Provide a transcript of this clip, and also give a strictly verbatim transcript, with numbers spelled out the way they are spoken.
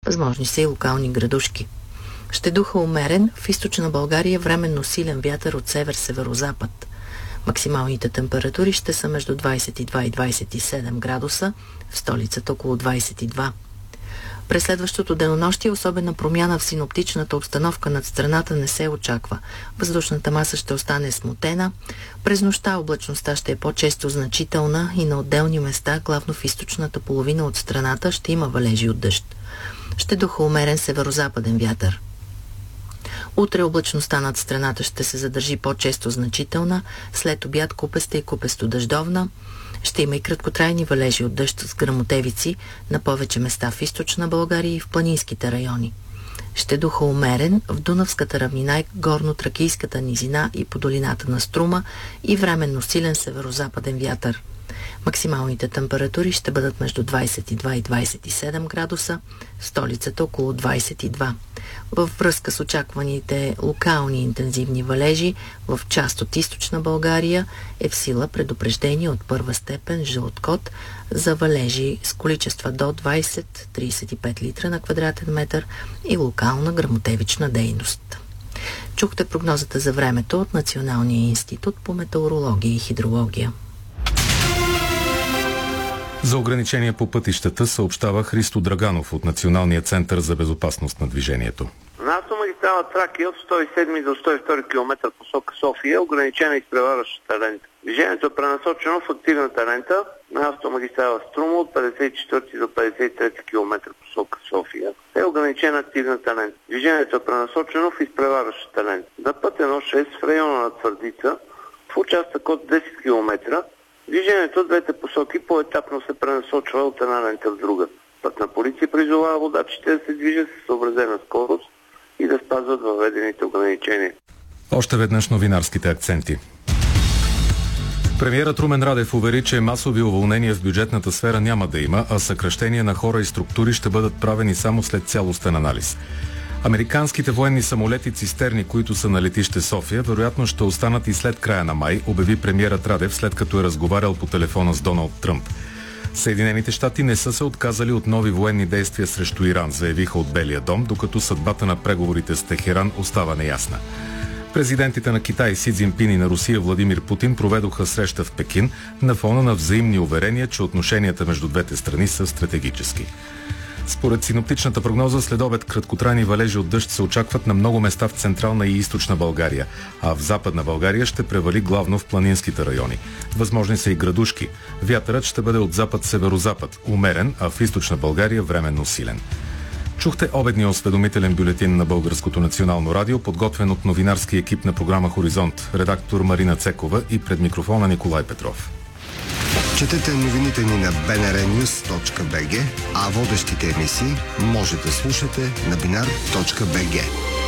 Възможни са и локални градушки. Ще духа умерен, в източна България временно силен вятър от север-северозапад. Максималните температури ще са между двадесет и два и двадесет и седем градуса, в столицата около двадесет и два. През следващото денонощие особена промяна в синоптичната обстановка над страната не се очаква. Въздушната маса ще остане смутена. През нощта облачността ще е по-често значителна и на отделни места, главно в източната половина от страната, ще има валежи от дъжд. Ще духа умерен северозападен вятър. Утре облачността над страната ще се задържи по-често значителна, след обяд купеста и купесто-дъждовна. Ще има и краткотрайни валежи от дъжд с гръмотевици на повече места в източна България и в планинските райони. Ще духа умерен в Дунавската равнина и горно-тракийската низина и по долината на Струма и временно силен северозападен вятър. Максималните температури ще бъдат между двадесет и два и двадесет и седем градуса, в столицата около двадесет и два. Във връзка с очакваните локални интензивни валежи в част от източна България е в сила предупреждение от първа степен жълт код за валежи с количества до двадесет до тридесет и пет литра на квадратен метър и локална гръмотевична дейност. Чухте прогнозата за времето от Националния институт по метеорология и хидрология. За ограничения по пътищата съобщава Христо Драганов от Националния център за безопасност на движението. На автомагистрала Тракия от сто и седми до сто и втори километър посока София е ограничена изпреварващата лента. Движението е пренасочено в активната лента на автомагистрала Струма от петдесет и четвърти до петдесет и трети километър посока София. Е ограничена активната лента. Движението е пренасочено в изпреварващата лента. На път едно шест в района на Твърдица в участък от десет километра движението от двете посоки поетапно се пренасочва от една лента в друга. Пътна полиция призовава водачите да се движат с съобразена скорост и да спазват въведените ограничения. Още веднъж новинарските акценти. Премиерът Румен Радев увери, че масови уволнения в бюджетната сфера няма да има, а съкращения на хора и структури ще бъдат правени само след цялостен анализ. Американските военни самолети цистерни, които са на летище София, вероятно ще останат и след края на май, обяви премиерът Радев, след като е разговарял по телефона с Доналд Тръмп. Съединените щати не са се отказали от нови военни действия срещу Иран, заявиха от Белия дом, докато съдбата на преговорите с Техеран остава неясна. Президентите на Китай Си Цзинпин и на Русия Владимир Путин проведоха среща в Пекин на фона на взаимни уверения, че отношенията между двете страни са стратегически. Според синоптичната прогноза, следобед краткотрайни валежи от дъжд се очакват на много места в централна и източна България, а в западна България ще превали главно в планинските райони. Възможни са и градушки. Вятърът ще бъде от запад-северозапад, умерен, а в източна България временно силен. Чухте обедния осведомителен бюлетин на Българското национално радио, подготвен от новинарски екип на програма Хоризонт, редактор Марина Цекова и пред микрофона Николай Петров. Четете новините ни на би ен ар нюз точка би джи, а водещите емисии може да слушате на бинар точка би джи.